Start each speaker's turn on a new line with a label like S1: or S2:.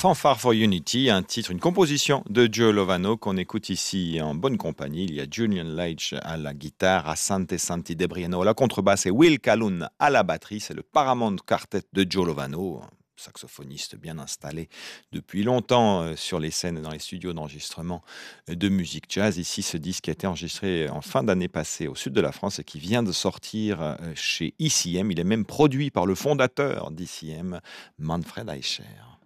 S1: Fanfare for Unity, un titre, une composition de Joe Lovano qu'on écoute ici en bonne compagnie. Il y a Julian Leitch à la guitare, Asante Santi Debriano à la contrebasse et Will Calhoun à la batterie. C'est le Paramount Quartet de Joe Lovano, un saxophoniste bien installé depuis longtemps sur les scènes et dans les studios d'enregistrement de musique jazz. Ici, ce disque a été enregistré en fin d'année passée au sud de la France et qui vient de sortir chez ECM. Il est même produit par le fondateur d'ECM, Manfred Eicher.